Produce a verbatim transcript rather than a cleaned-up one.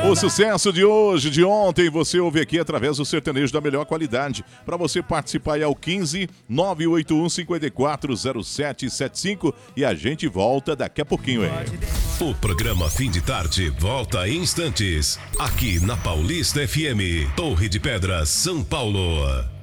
O sucesso de hoje, de ontem, você ouve aqui através do sertanejo da melhor qualidade. Para você participar é o quinze, nove oito um, cinco quatro, zero sete sete cinco e a gente volta daqui a pouquinho, hein? O programa Fim de Tarde volta em instantes, aqui na Paulista F M, Torre de Pedras, São Paulo.